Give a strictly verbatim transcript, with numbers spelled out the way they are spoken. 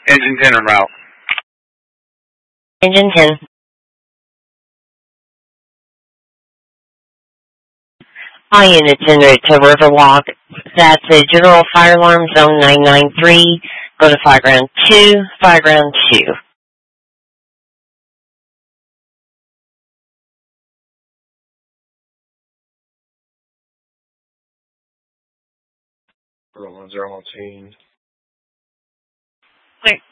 Engine ten or route. Engine ten. All units en route to Riverwalk. That's a general fire alarm zone nine nine three. Go to fire ground two, fire ground two. Zero one zero one team. Clear.